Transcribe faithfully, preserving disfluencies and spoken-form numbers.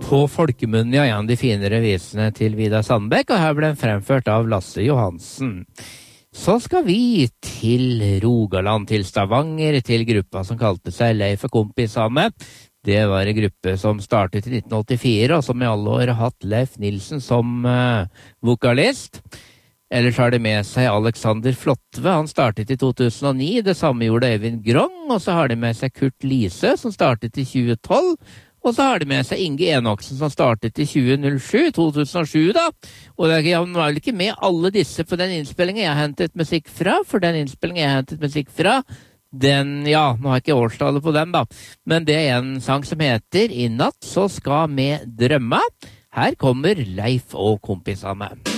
På folkemunnen, ja, en av de finere visene til Vidar Sandbekk, og her ble den fremført av Lasse Johansen. Så skal vi til Rogaland, til Stavanger, til gruppa som kalte seg Leif og kompisane. Det var en gruppe som startet i nitten åttifire, og som i alle år har hatt Leif Nilsen som uh, vokalist. Ellers har de med seg Alexander Flotve, han startet i to tusen og ni, det samme gjorde Øyvind Grong, og så har de med seg Kurt Lise, som startet i tjue tolv, og så har de med seg Inge Enoksen, som startet i tjue null sju, to tusen og sju da, og det er vel ikke med alle disse på den innspillingen jeg har hentet musikk fra, for den innspillingen jeg har hentet musikk fra, den, ja, nå har jeg ikke årstallet på den da, men det er en sang som heter I natt så skal med drømme. Her kommer Leif og kompisane.